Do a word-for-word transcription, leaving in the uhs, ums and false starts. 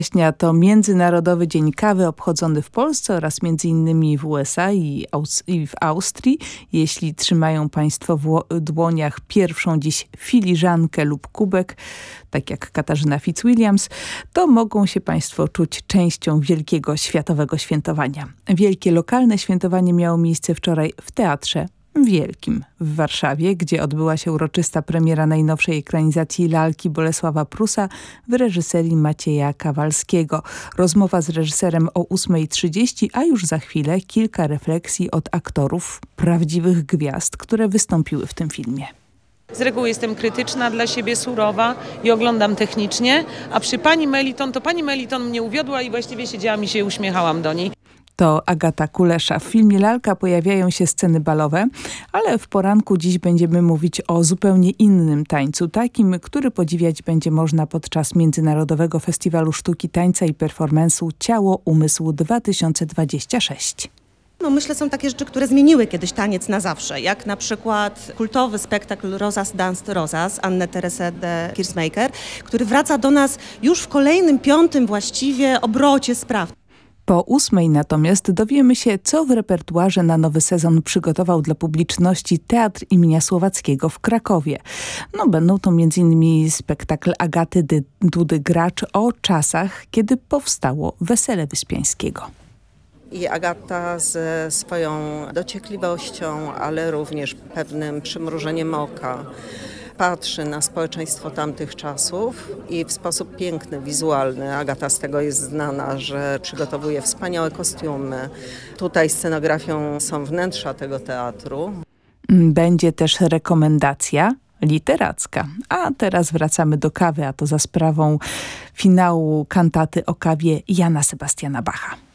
Września to Międzynarodowy Dzień Kawy obchodzony w Polsce oraz między innymi w U S A i, Aus i w Austrii. Jeśli trzymają Państwo w dłoniach pierwszą dziś filiżankę lub kubek, tak jak Katarzyna Fitzwilliams, to mogą się Państwo czuć częścią wielkiego światowego świętowania. Wielkie lokalne świętowanie miało miejsce wczoraj w Teatrze Wielkim w Warszawie, gdzie odbyła się uroczysta premiera najnowszej ekranizacji lalki Bolesława Prusa w reżyserii Macieja Kawalskiego. Rozmowa z reżyserem o ósmej trzydzieści, a już za chwilę kilka refleksji od aktorów, prawdziwych gwiazd, które wystąpiły w tym filmie. Z reguły jestem krytyczna, dla siebie surowa i oglądam technicznie, a przy pani Meliton, to pani Meliton mnie uwiodła i właściwie siedziałam i się uśmiechałam do niej. To Agata Kulesza. W filmie Lalka pojawiają się sceny balowe, ale w poranku dziś będziemy mówić o zupełnie innym tańcu, takim, który podziwiać będzie można podczas Międzynarodowego Festiwalu Sztuki Tańca i Performance'u Ciało Umysłu dwa tysiące dwadzieścia sześć. No myślę, są takie rzeczy, które zmieniły kiedyś taniec na zawsze, jak na przykład kultowy spektakl Rosas Danced Rosas, Anne Therese de Keersmaker, który wraca do nas już w kolejnym, piątym właściwie obrocie spraw. Po ósmej natomiast dowiemy się, co w repertuarze na nowy sezon przygotował dla publiczności Teatr imienia Słowackiego w Krakowie. No, będą to między innymi spektakl Agaty Dy Dudy Gracz o czasach, kiedy powstało Wesele Wyspiańskiego. I Agata ze swoją dociekliwością, ale również pewnym przymrużeniem oka patrzy na społeczeństwo tamtych czasów i w sposób piękny, wizualny. Agata z tego jest znana, że przygotowuje wspaniałe kostiumy. Tutaj scenografią są wnętrza tego teatru. Będzie też rekomendacja literacka. A teraz wracamy do kawy, a to za sprawą finału kantaty o kawie Jana Sebastiana Bacha.